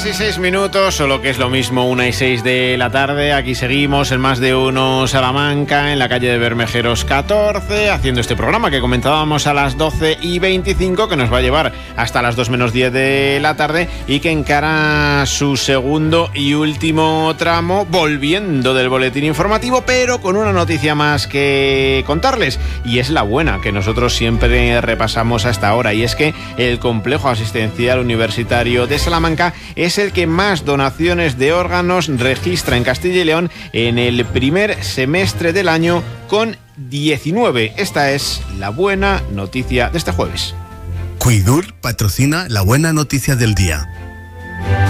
2:06, o lo que es lo mismo, 1:06 de la tarde. Aquí seguimos en Más de Uno Salamanca, en la calle de Bermejeros 14, haciendo este programa que comentábamos a las 12:25, que nos va a llevar hasta las 2 menos 10 de la tarde y que encara su segundo y último tramo, volviendo del boletín informativo, pero con una noticia más que contarles, y es la buena que nosotros siempre repasamos hasta ahora, y es que el Complejo Asistencial Universitario de Salamanca es el que más donaciones de órganos registra en Castilla y León en el primer semestre del año, con 19. Esta es la buena noticia de este jueves. Cuidur patrocina la buena noticia del día.